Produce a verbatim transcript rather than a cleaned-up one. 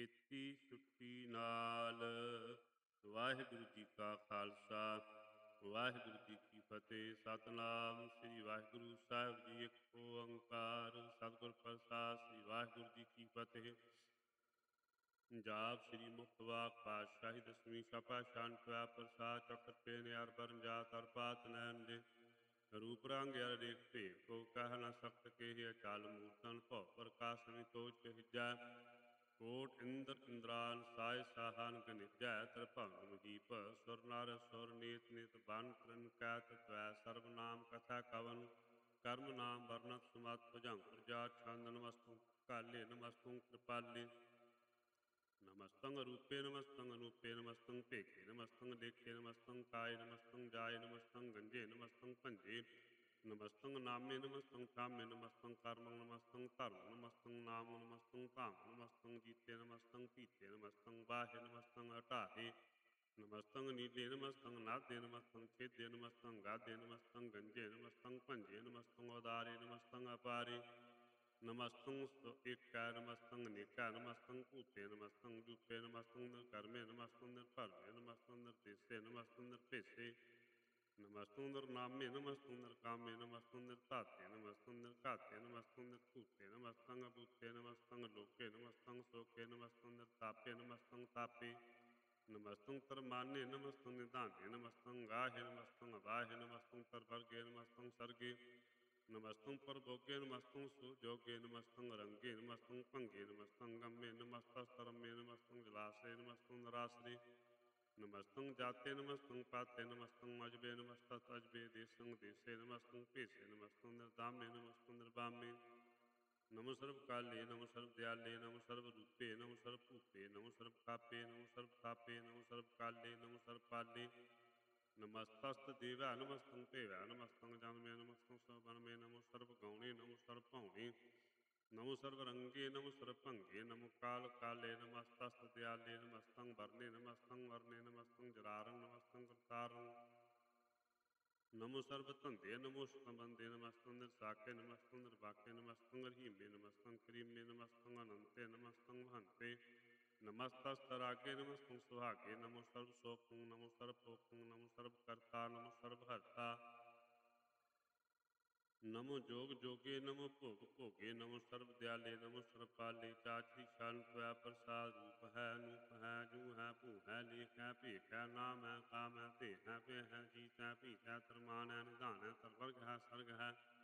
ਕੀਤੀ ਛੁੱਟੀ ਨਾਲ। ਵਾਹਿਗੁਰੂ ਜੀ ਕਾ ਖਾਲਸਾ, ਵਾਹਿਗੁਰੂ ਜੀ ਕੀ ਫਤਿਹ। ਸਤਿਨਾਮ ਸ੍ਰੀ ਵਾਹਿਗੁਰੂ ਸਾਹਿਬ ਜੀ, ਇੱਕ ਓੰਕਾਰ ਸਤਿਗੁਰ ਪ੍ਰਸਾਦਿ। ਸ੍ਰੀ ਵਾਹਿਗੁਰੂ ਜੀ ਕੀ ਫਤਿਹ। ਜਾਪ ਸ੍ਰੀ ਮੁਕਤ ਵਾਕ ਪਾਤਸ਼ਾਹੀ ਦਸਵੀਂ ਛਪਾ ਛੰਟ ਹੋਇਆ ਪ੍ਰਸਾਦ ਚਕਰ ਪੇ ਨਿਆਰ ਬਰਨ ਜਾਤ ਅਰ ਪਾਤ ਨੈਣ ਦੇ ਰੂਪ ਰੰਗ ਅਰ ਰੇਖ ਭੇਦ ਕੋ ਕਹਿ ਨ ਸਕਤ ਕੇ ਅਚਲ ਮੂਰਤਨ ਭਉ ਪ੍ਰਕਾਸ਼ ਨਿਤੋਜ ਕਹਿਜੈ ਕੋਟ ਇੰਦਰ ਇੰਦਰਾਨ ਸਾਇ ਸਾਹਨ ਗਨਿਜੈ ਤ੍ਰਿਭੰਗ ਮਹੀਪ ਸੁਰ ਨਰ ਸੁਰ ਨੀਤ ਨੀਤ ਬਨ ਤ੍ਰਿਨ ਕੈਤ ਤਵੈ ਸਰਬ ਨਾਮ ਕਥਾ ਕਵਨ ਕਰਮ ਨਾਮ ਵਰਨਤ ਸੁਮਤ ਭੁਜੰਗ ਪ੍ਰਜਾ ਛੰਦ ਨਮਸਤੁ ਕਾਲੇ ਨਮਸਤੁ ਕਿਰਪਾਲੇ ਨਮਸਤੰ ਰੂਪੇ ਨਮਸਤੰ ਅਨੂਪੇ ਨਮਸਤੰ ਭੇਖੇ ਨਮਸਤੰ ਲੇਖੇ ਨਮਸਤੰ ਕਾਏ ਨਮਸਤੰ ਜਾਏ ਨਮਸਤੰ ਗੰਜੇ ਨਮਸਤੰ ਭੰਜੇ ਨਮਸਤੰ ਨਾਮੇ ਨਮਸਤੰ ਥਾਮੇ ਨਮਸਤੰ ਕਰਮੰ ਨਮਸਤੰ ਧਰਮ ਨਮਸਤੰ ਨਾਮ ਨਮਸਤੰ ਧਾਮ ਨਮਸਤੰ ਜੀਤੇ ਨਮਸਤੰ ਪੀਤੇ ਨਮਸਤੰ ਬਾਹੇ ਨਮਸਤੰ ਹਟਾਹੇ ਨਮਸਤੰ ਨੀਲੇ ਨਮਸਤੰ ਨਾਦੇ ਨਮਸਤੰ ਛੇਦੇ ਨਮਸਤੰ ਗਾਦੇ ਨਮਸਤੰ ਗੰਜੇ ਨਮਸਤੰ ਭੰਜੇ ਨਮਸਤੰ ਉਦਾਰੇ ਨਮਸਤੰ ਅਪਾਰੇ ਨਮਸਤੰ ਏਕੈ ਨਮਸਤੰ ਅਨੇਕੈ ਨਮਸਤੰ ਭੂਤੇ ਨਮਸਤੰ ਜੂਪੇ ਨਮਸਤੰ ਨਿਰਕਰਮੇ ਨਮਸਤੰ ਨਿਰਭਰਮੇ ਨਮਸਤੰ ਨਿਰਦੇਸੇ ਨਮਸਤੰ ਨਿਰਭੇਸੇ ਨਮਸਤੰ ਨਿਰਨਾਮੇ ਨਮਸਤੰ ਨਿਰਕਾਮੇ ਨਮਸਤੰ ਨਿਰਧਾਤੇ ਨਮਸਤੰ ਨਿਰਘਾਤੇ ਨਮਸਤੰ ਨਿਰਧੂਤੇ ਨਮਸਤੰ ਅਭੂਤੇ ਨਮਸਤੰ ਲੋਕੇ ਨਮਸਤੰ ਸੋਕੇ ਨਮਸਤੰ ਨਿਰਤਾਪੇ ਨਮਸਤੰ ਤਾਪੇ ਨਮਸਤੰ ਤਰਮਾਨੇ ਨਮਸਤੰ ਨਿਧਾਨੇ ਨਮਸਤੰ ਗਾਹੇ ਨਮਸਤੰ ਅਵਾਹੇ ਨਮਸਤੰ ਤਰਵਰਗੇ ਨਮਸਤੰ ਸਰਗੇ ਨਮਸਤੰ ਪਰਭੋਗੇ ਨਮਸਤੰ ਸੁਜੋਗੇ ਨਮਸਤੰ ਰੰਗੇ ਨਮਸਤੰ ਭੰਗੇ ਨਮਸਤੰ ਗੰਮੇ ਨਮਸਤਸਤਰਮੇ ਨਮਸਤੰ ਜਲਾਸਰੇ ਨਮਸਤੰ ਨਰਾਸਰੇ ਨਮਸਤੰ ਜਾਤੇ ਨਮਸਤੰ ਪਾਤੇ ਨਮਸਤੰ ਅਜਬੇ ਨਮਸਤਤ ਅਜਬੇ ਦੇਸੰ ਦੇਸੇ ਨਮਸਤੰ ਭੇਸੇ ਨਮਸਤੰ ਨਿਰਦਾਮੇ ਨਮਸਤੰ ਨਿਰਬਾਮੇ ਨਮੋ ਸਰਬ ਕਾਲੇ ਨਮੋ ਸਰਬ ਦਿਆਲੇ ਨਮੋ ਸਰਬ ਰੂਪੇ ਨਮੋ ਸਰਬ ਭੂਪੇ ਨਮੋ ਸਰਬ ਕਾਪੇ ਨਮੋ ਸਰਬ ਤਾਪੇ ਨਮੋ ਸਰਬ ਕਾਲੇ ਨਮੋ ਸਰਬ ਪਾਲੇ ਨਮਸਤਸਤ ਦੇਵੈ ਨਮਸਤੰ ਭੇਵੈ ਨਮਸਤੰ ਜਨਮੇ ਨਮਸਤੰ ਸਵਨਮੇ ਨਮੋ ਸਰਬ ਗੌਣੇ ਨਮੋ ਸਰਬ ਭਉਣੇ ਨਮੋ ਸਰਬ ਰੰਗੇ ਨਮੋ ਸਰਬ ਭੰਗੇ ਨਮੋ ਕਾਲ ਕਾਲੇ ਨਮਸਤਸਤ ਦਿਆਲੇ ਨਮਸਤੰ ਵਰਨੇ ਨਮਸਤੰ ਵਰਨੇ ਨਮਸਤੰ ਜਰਾਰੰ ਨਮਸਤੰ ਕਰਤਾਰੰ ਨਮੋ ਸਰਬ ਧੰਦੇ ਨਮੋ ਸੰਬੰਦੇ ਨਮਸਤੰ ਨਿਰਸਾਕੇ ਨਮਸਤੰ ਨਿਰਵਾਕੇ ਨਮਸਤੰ ਰਹੀਮੇ ਨਮਸਤੰ ਕਰੀਮੇ ਨਮਸਤੰ ਅਨੰਤੇ ਨਮਸਤੰ ਮਹੰਤੇ ਨਮਸਤਸਤ ਰਾਗੇ ਨਮਸਤੰ ਸੁਹਾਗੇ ਨਮੋ ਸਰਬ ਸੋਖੰ ਨਮੋ ਸਰਬ ਭੋਖੰ ਨਮੋ ਸਰਬ ਕਰਤਾ ਨਮੋ ਸਰਬ ਹਰਤਾ ਨਮੋ ਜੋਗ ਜੋਗੇ ਨਮੋ ਭੋਗ ਭੋਗੇ ਨਮੋ ਸਰਬ ਦਿਆਲੇ ਨਮੋ ਸਰਬ ਪਾਲੇ ਚਾਚਰੀ ਛੰਤ ਹੋਇਆ ਪ੍ਰਸਾਦ ਰੂਪ ਹੈ ਅਨੂਪ ਹੈ ਜੂ ਹੈ ਭੂ ਹੈ ਲੇਖ ਹੈ ਭੇਖ ਹੈ ਨਾਮ ਹੈ ਕਾਮ ਹੈ ਤੇ ਹੈ ਪੇ ਹੈ ਜੀਤ ਹੈ ਭੀਤ ਹੈ ਤਰਮਾਨ ਹੈ ਨਿਧਾਨ ਹੈ ਤਰਵਰਗ ਹੈ ਸਰਗ ਹੈ